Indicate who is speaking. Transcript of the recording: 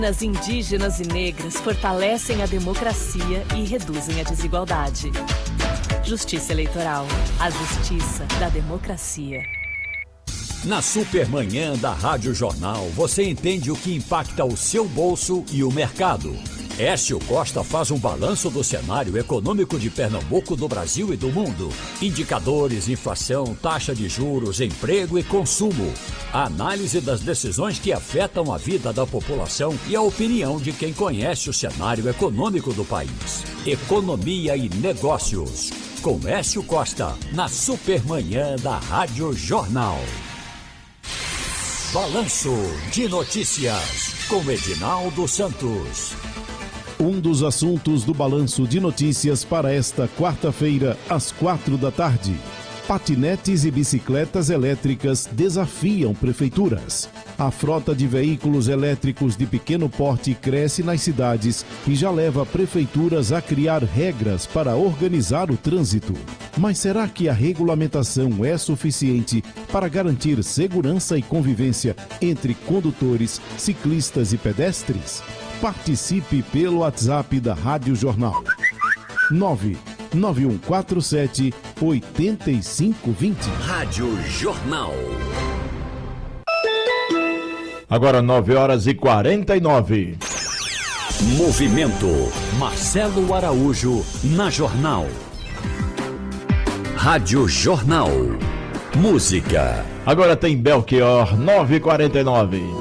Speaker 1: As indígenas e negras fortalecem a democracia e reduzem a desigualdade. Justiça Eleitoral, a justiça da democracia.
Speaker 2: Na Supermanhã da Rádio Jornal, você entende o que impacta o seu bolso e o mercado. Écio Costa faz um balanço do cenário econômico de Pernambuco, do Brasil e do mundo. Indicadores, inflação, taxa de juros, emprego e consumo. A análise das decisões que afetam a vida da população e a opinião de quem conhece o cenário econômico do país. Economia e negócios. Com Écio Costa, na Supermanhã da Rádio Jornal. Balanço de notícias, com Edinaldo Santos.
Speaker 3: Um dos assuntos do Balanço de Notícias para esta quarta-feira, às 4h. Patinetes e bicicletas elétricas desafiam prefeituras. A frota de veículos elétricos de pequeno porte cresce nas cidades e já leva prefeituras a criar regras para organizar o trânsito. Mas será que a regulamentação é suficiente para garantir segurança e convivência entre condutores, ciclistas e pedestres? Participe pelo WhatsApp da Rádio Jornal. 99147-8520.
Speaker 2: Rádio Jornal.
Speaker 4: Agora 9h49.
Speaker 2: Movimento. Marcelo Araújo na Jornal. Rádio Jornal. Música.
Speaker 4: Agora tem Belchior, 9h49.